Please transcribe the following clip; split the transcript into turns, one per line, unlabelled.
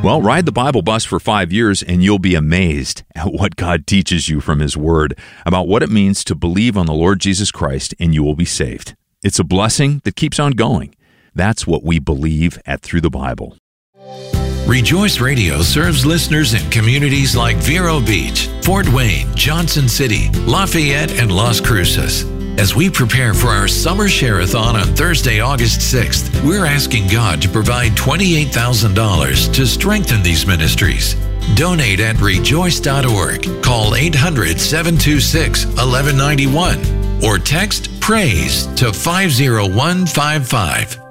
Well, ride the Bible bus for 5 years and you'll be amazed at what God teaches you from His Word about what it means to believe on the Lord Jesus Christ and you will be saved. It's a blessing that keeps on going. That's what we believe at Through the Bible.
Rejoice Radio serves listeners in communities like Vero Beach, Fort Wayne, Johnson City, Lafayette, and Las Cruces. As we prepare for our Summer Share-a-thon on Thursday, August 6th, we're asking God to provide $28,000 to strengthen these ministries. Donate at rejoice.org. Call 800-726-1191 or text PRAISE to 50155.